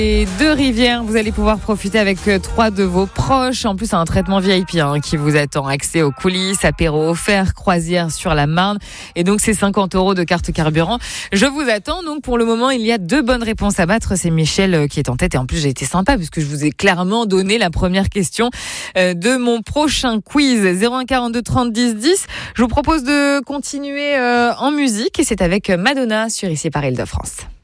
Et deux rivières, vous allez pouvoir profiter avec 3 de vos proches. En plus, un traitement VIP qui vous attend. Accès aux coulisses, apéro offert, croisière sur la Marne. Et donc, c'est 50 € de carte carburant. Je vous attends. Donc, pour le moment, il y a 2 bonnes réponses à battre. C'est Michel qui est en tête. Et en plus, j'ai été sympa puisque je vous ai clairement donné la première question de mon prochain quiz. 01 42 30 10 10. Je vous propose de continuer en musique. Et c'est avec Madonna sur Ici par Île-de-France.